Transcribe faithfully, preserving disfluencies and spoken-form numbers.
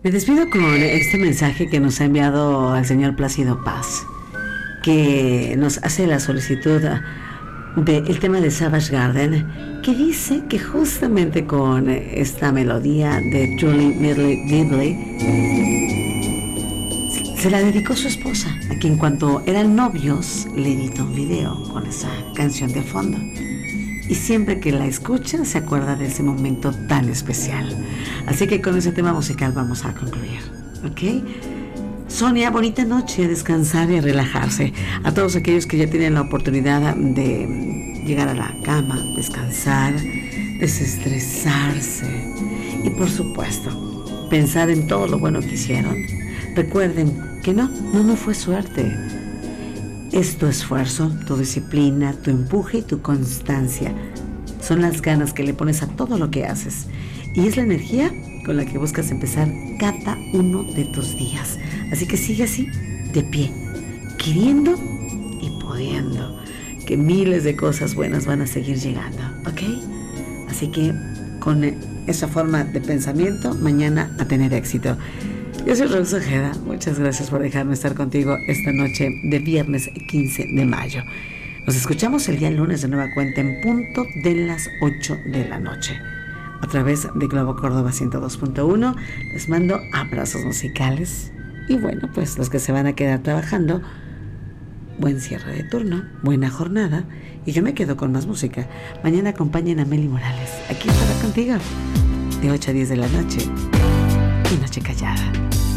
Me despido con este mensaje que nos ha enviado el señor Plácido Paz, que nos hace la solicitud del tema de Savage Garden, que dice que justamente con esta melodía de Julie Midley Dibley se la dedicó su esposa, a quien cuando eran novios le editó un video con esa canción de fondo. Y siempre que la escucha se acuerda de ese momento tan especial. Así que con ese tema musical vamos a concluir, ¿ok? Sonia, bonita noche, a descansar y a relajarse. A todos aquellos que ya tienen la oportunidad de llegar a la cama, descansar, desestresarse y por supuesto pensar en todo lo bueno que hicieron. Recuerden que no, no, no fue suerte. Es tu esfuerzo, tu disciplina, tu empuje y tu constancia. Son las ganas que le pones a todo lo que haces. Y es la energía con la que buscas empezar cada uno de tus días. Así que sigue así, de pie, queriendo y pudiendo, que miles de cosas buenas van a seguir llegando, ¿ok? Así que con esa forma de pensamiento, mañana a tener éxito. Yo soy Rox Ojeda, muchas gracias por dejarme estar contigo esta noche de viernes quince de mayo. Nos escuchamos el día lunes de nueva cuenta en punto de las ocho de la noche. A través de Globo Córdoba ciento dos punto uno, les mando abrazos musicales. Y bueno, pues los que se van a quedar trabajando, buen cierre de turno, buena jornada. Y yo me quedo con más música. Mañana acompañen a Meli Morales. Aquí estará contigo, de ocho a diez de la noche. Y Noche Callada.